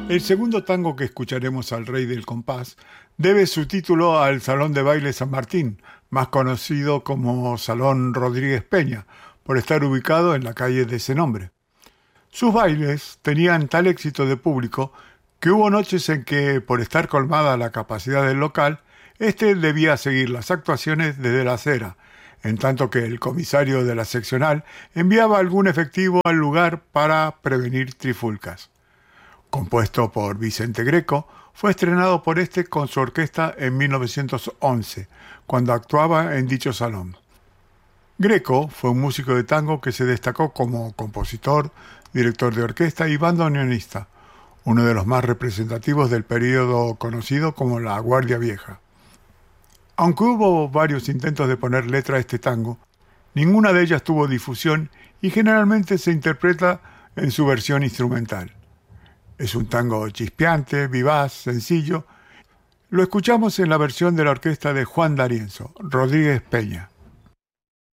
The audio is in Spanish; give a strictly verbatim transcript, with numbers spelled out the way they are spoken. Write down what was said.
El segundo tango que escucharemos al Rey del Compás debe su título al Salón de Baile San Martín, más conocido como Salón Rodríguez Peña, por estar ubicado en la calle de ese nombre. Sus bailes tenían tal éxito de público que hubo noches en que, por estar colmada la capacidad del local, éste debía seguir las actuaciones desde la acera, en tanto que el comisario de la seccional enviaba algún efectivo al lugar para prevenir trifulcas. Compuesto por Vicente Greco, fue estrenado por este con su orquesta en mil novecientos once, cuando actuaba en dicho salón. Greco fue un músico de tango que se destacó como compositor, director de orquesta y bandoneonista, uno de los más representativos del período conocido como la Guardia Vieja. Aunque hubo varios intentos de poner letra a este tango, ninguna de ellas tuvo difusión y generalmente se interpreta en su versión instrumental. Es un tango chispeante, vivaz, sencillo. Lo escuchamos en la versión de la orquesta de Juan D'Arienzo, Rodríguez Peña.